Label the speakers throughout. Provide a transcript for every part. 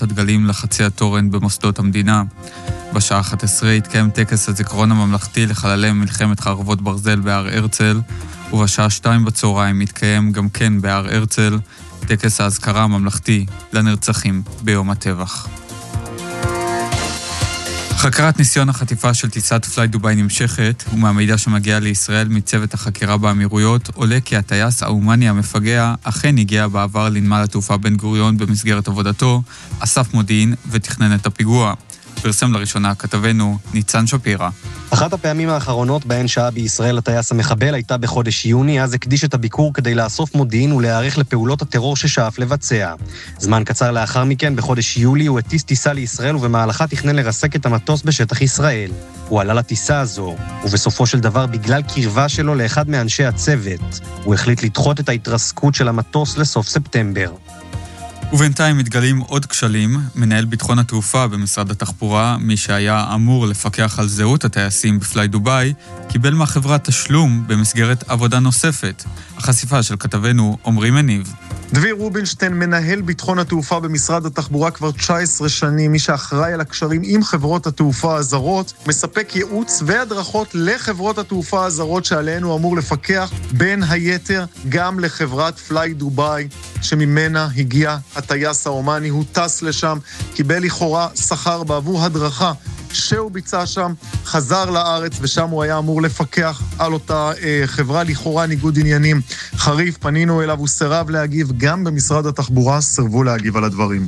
Speaker 1: הנפת הדגלים לחצי התורן במוסדות המדינה. בשעה 11 התקיים טקס הזיכרון הממלכתי לחללי מלחמת חרבות ברזל בהר הרצל, ובשעה 2 בצהריים התקיים גם כן בהר הרצל טקס ההזכרה הממלכתי לנרצחים ביום הטבח. חקרת ניסיון החטיפה של טיסת פליי דוביי נמשכת, ומהמידע שמגיע לישראל מצוות החקירה באמירויות עולה כי הטייס האומני המפגע אכן הגיע בעבר לנמל התעופה בן גוריון במסגרת עבודתו, אסף מודיעין ותכנן את הפיגוע. פרסם לראשונה כתבנו ניצן שפירא.
Speaker 2: אחת הפעמים האחרונות בהן שעה בישראל הטייס המחבל הייתה בחודש יוני, אז הקדיש את הביקור כדי לאסוף מודיעין ולהיערך לפעולות הטרור ששאף לבצע. זמן קצר לאחר מכן, בחודש יולי, הוא הטיס טיסה לישראל ובמהלכה תכנן לרסק את המטוס בשטח ישראל. הוא עלה לטיסה הזו, ובסופו של דבר בגלל קרבה שלו לאחד מאנשי הצוות, הוא החליט לדחות את ההתרסקות של המטוס לסוף ספטמבר.
Speaker 1: ובינתיים מתגלים עוד כשלים. מנהל ביטחון התעופה במשרד התחבורה, מי שהיה אמור לפקח על זהות הטייסים בפליי דוביי, קיבל מהחברה תשלום במסגרת עבודה נוספת. החשיפה של כתבנו עומרי מניב.
Speaker 3: דביר רובינשטיין, מנהל ביטחון התעופה במשרד התחבורה כבר 19 שנים, מי שאחראי על הקשרים עם חברות התעופה הזרות, מספק ייעוץ והדרכות לחברות התעופה הזרות שעליהן הוא אמור לפקח, בין היתר גם לחברת פליי דוביי, שממנה הגיע הטייס האומני. הוא טס לשם, קיבל לכאורה שכר בעבור הדרכה שהוא ביצע שם, חזר לארץ ושם הוא היה אמור לפקח על אותה חברה. לכאורה ניגוד עניינים חריף, פנינו אליו, הוא סירב להגיב, גם במשרד התחבורה סרבו להגיב על הדברים.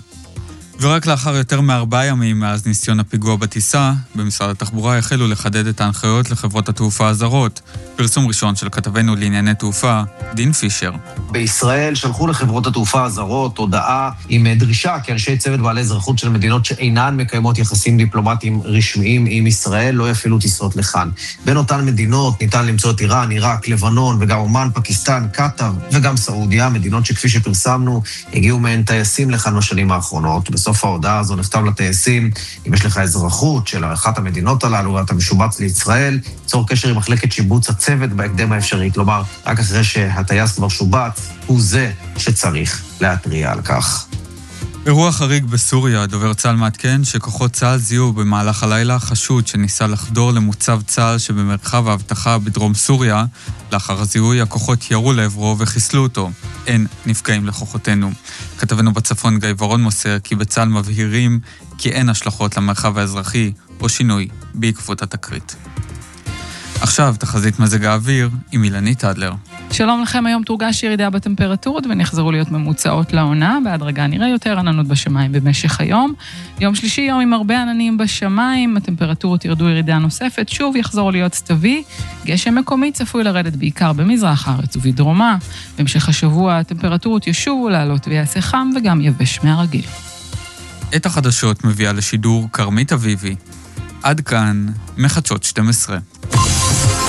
Speaker 1: ורק לאחר יותר מ4 ימים מאז ניסיון הפיגוע בטיסה, במשרד התחבורה החלו לחדד את ההנחיות לחברות התעופה הזרות. פרסום ראשון של כתבנו לענייני תעופה, דין פישר.
Speaker 4: בישראל שלחו לחברות התעופה הזרות הודעה עם דרישה כי אנשי צוות בעלי אזרחות של מדינות שאינן מקיימות יחסים דיפלומטיים רשמיים עם ישראל לא יפעילו טיסות לכאן. בין אותן מדינות ניתן למצוא את איראן, עיראק, לבנון וגם אומן, פקיסטן, קטר וגם סעודיה, מדינות שכפי שפרסמנו הגיעו מהן טייסים לכאן בשנים האחרונות. בסוף ההודעה הזו נכתב לטייסים, אם יש לך אזרחות של אחת המדינות הללו ואתה משובץ לישראל, צור קשר עם מחלקת שיבוץ הצוות בהקדם האפשרי. כלומר, רק אחרי שהטייס כבר שובץ, הוא זה שצריך להתריע על כך.
Speaker 1: אירוע חריג בסוריה, דובר צה"ל מעדכן שכוחות צה"ל זיהו במהלך הלילה חשוד שניסה לחדור למוצב צה"ל שבמרחב האבטחה בדרום סוריה. לאחר הזיהוי הכוחות ירו לעברו וחיסלו אותו. אין נפגעים לכוחותינו. כתבנו בצפון גיא ורון מוסר כי בצה"ל מבהירים כי אין השלכות למרחב האזרחי או שינוי בעקבות התקרית. עכשיו תחזית מזג האוויר עם אילנית אדלר.
Speaker 5: שלום לכם, היום תורגש ירידה בטמפרטורות ונחזרו להיות ממוצעות לעונה, בהדרגה נראה יותר עננות בשמיים במשך היום. יום שלישי יום עם הרבה עננים בשמיים, הטמפרטורות ירדו ירידה נוספת, שוב יחזור להיות סתווי, גשם מקומי צפוי לרדת בעיקר במזרח הארץ ובדרומה. בהמשך השבוע הטמפרטורות ישובו לעלות ויעשה חם וגם יבש מהרגיל.
Speaker 1: את החדשות מביאה לשידור קרמית אביבי. עד כאן מחדשות 12.